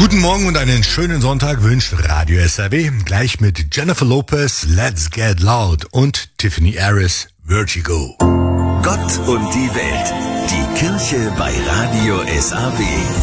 Guten Morgen und einen schönen Sonntag wünscht Radio SRW. Gleich mit Jennifer Lopez, Let's Get Loud und Tiffany Harris, Vertigo. Gott und die Welt. Die Kirche bei Radio SAW.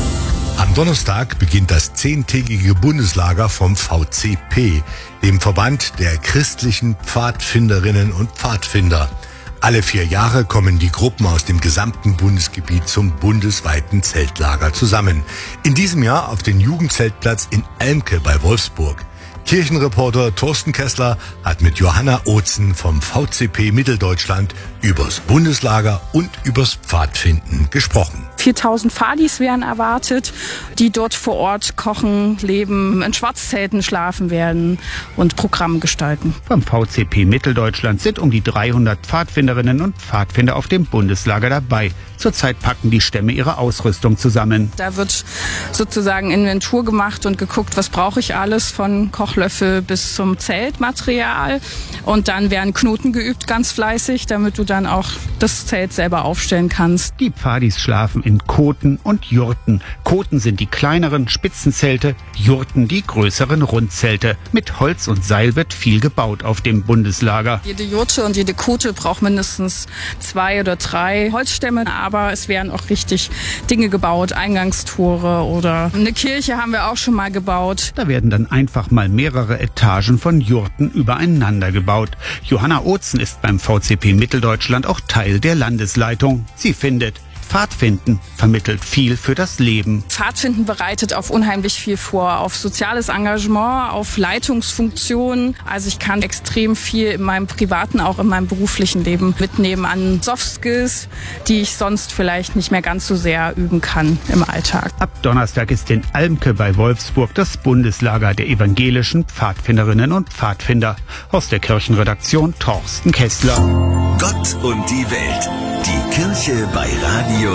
Am Donnerstag beginnt das 10-tägige Bundeslager vom VCP, dem Verband der christlichen Pfadfinderinnen und Pfadfinder. Alle 4 Jahre kommen die Gruppen aus dem gesamten Bundesgebiet zum bundesweiten Zeltlager zusammen. In diesem Jahr auf den Jugendzeltplatz in Almke bei Wolfsburg. Kirchenreporter Thorsten Kessler hat mit Johanna Ozen vom VCP Mitteldeutschland übers Bundeslager und übers Pfadfinden gesprochen. 4000 Pfadis werden erwartet, die dort vor Ort kochen, leben, in Schwarzzelten schlafen werden und Programm gestalten. Beim VCP Mitteldeutschland sind um die 300 Pfadfinderinnen und Pfadfinder auf dem Bundeslager dabei. Zurzeit packen die Stämme ihre Ausrüstung zusammen. Da wird sozusagen Inventur gemacht und geguckt, was brauche ich alles, von Kochlöffel bis zum Zeltmaterial. Und dann werden Knoten geübt, ganz fleißig, damit du dann auch das Zelt selber aufstellen kannst. Die Pfadis schlafen in Koten und Jurten. Koten sind die kleineren Spitzenzelte, Jurten die größeren Rundzelte. Mit Holz und Seil wird viel gebaut auf dem Bundeslager. Jede Jurte und jede Kote braucht mindestens 2 oder 3 Holzstämme, aber es werden auch richtig Dinge gebaut, Eingangstore oder eine Kirche haben wir auch schon mal gebaut. Da werden dann einfach mal mehrere Etagen von Jurten übereinander gebaut. Johanna Ozen ist beim VCP Mitteldeutschland auch Teil der Landesleitung. Sie findet, Pfadfinden vermittelt viel für das Leben. Pfadfinden bereitet auf unheimlich viel vor, auf soziales Engagement, auf Leitungsfunktionen. Also ich kann extrem viel in meinem privaten, auch in meinem beruflichen Leben mitnehmen an Soft Skills, die ich sonst vielleicht nicht mehr ganz so sehr üben kann im Alltag. Ab Donnerstag ist in Almke bei Wolfsburg das Bundeslager der evangelischen Pfadfinderinnen und Pfadfinder. Aus der Kirchenredaktion Thorsten Kessler. Gott und die Welt. Die Kirche bei Radio